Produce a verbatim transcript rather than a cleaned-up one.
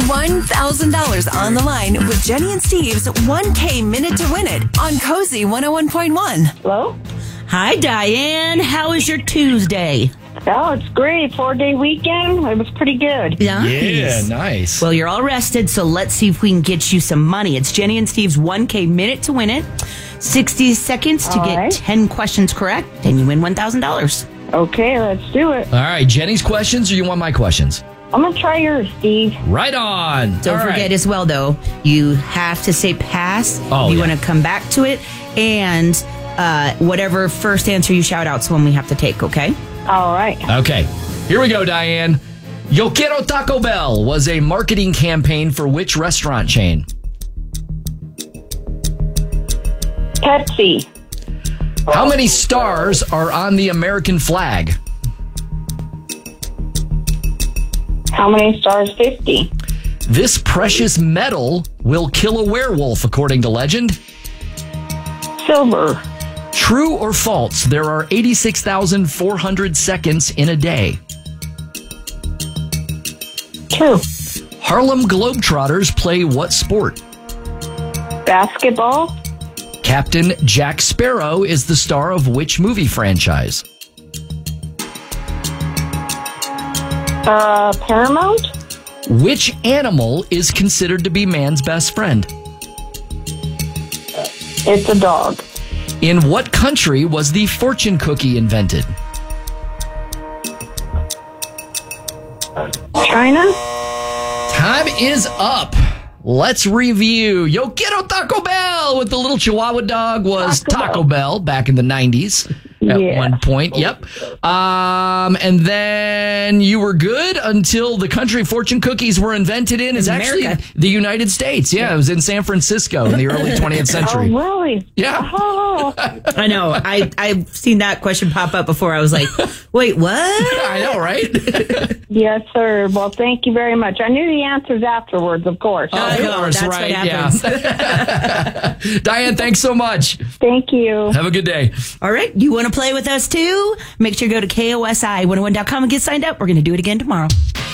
one thousand dollars on the line with Jenny and Steve's one K Minute to Win It on Cozy one oh one point one. Hello? Hi, Diane. How was your Tuesday? Oh, it's great. Four-day weekend. It was pretty good. Nice. Yeah, nice. Well, you're all rested, so let's see if we can get you some money. It's Jenny and Steve's one K Minute to Win It. sixty seconds to All get right. ten questions correct, and you win one thousand dollars. Okay, let's do it. All right, Jenny's questions or you want my questions? I'm going to try yours, Steve. Right on. Don't All forget right. as well, though, you have to say pass. Oh, you yeah. want to come back to it, and uh, whatever first answer you shout out's the one we have to take, okay? All right. Okay, here we go, Diane. Yo Quiero Taco Bell was a marketing campaign for which restaurant chain? Pepsi. How many stars are on the American flag? How many stars? fifty. This precious metal will kill a werewolf, according to legend. Silver. True or false, there are eighty-six thousand four hundred seconds in a day. True. Harlem Globetrotters play what sport? Basketball. Captain Jack Sparrow is the star of which movie franchise? Uh, Paramount. Which animal is considered to be man's best friend? It's a dog. In what country was the fortune cookie invented? China. Time is up. Let's review. Yo Quiero Taco Bell with the little Chihuahua dog was Taco Taco Bell back in the nineties at Yeah. one point. Yep. Um, and then you were good until the country fortune cookies were invented in. Is actually America. the United States. Yeah, it was in San Francisco in the early twentieth century. Oh, really? Yeah. Oh, I know. I, I've seen that question pop up before. I was like, wait, what? I know, right? yes, sir. Well, thank you very much. I knew the answers afterwards, of course. Of I know, course, that's what right? happens. Yeah. Diane, thanks so much. Thank you. Have a good day. All right. You want to play with us too? Make sure you go to K O S I one oh one dot com and get signed up. We're going to do it again tomorrow.